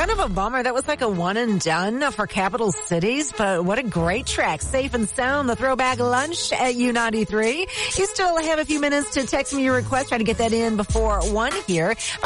Kind of a bummer. That was like a one and done for capital cities, but what a great track. Safe and Sound, the Throwback Lunch at U93. You still have a few minutes to text me your request. Try to get that in before 1 here.